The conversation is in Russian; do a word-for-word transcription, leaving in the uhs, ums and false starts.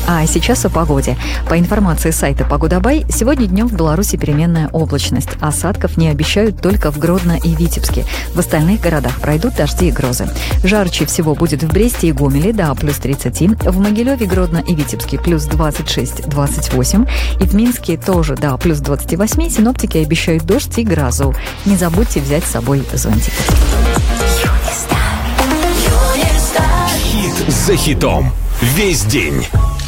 А сейчас о погоде. По информации сайта Погодабай, сегодня днем в Беларуси переменная облачность. Осадков не обещают только в Гродно и Витебске. В остальных городах пройдут дожди и грозы. Жарче всего будет в Бресте и Гомеле до плюс тридцать, в Могилеве, Гродно и Витебске плюс двадцать шесть - двадцать восемь, и в Минске тоже до плюс двадцать восемь. Синоптики обещают дождь и грозу. Не забудьте взять с собой зонтик. Хит за хитом. Весь день.